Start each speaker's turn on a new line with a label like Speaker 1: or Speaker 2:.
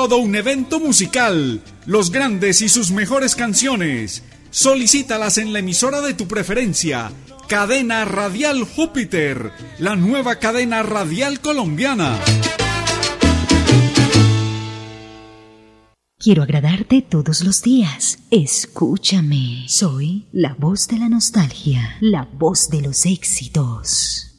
Speaker 1: todo un evento musical, los grandes y sus mejores canciones. Solicítalas en la emisora de tu preferencia. Cadena Radial Júpiter, la nueva cadena radial colombiana.
Speaker 2: Quiero agradarte todos los días. Escúchame. Soy la voz de la nostalgia, la voz de los éxitos.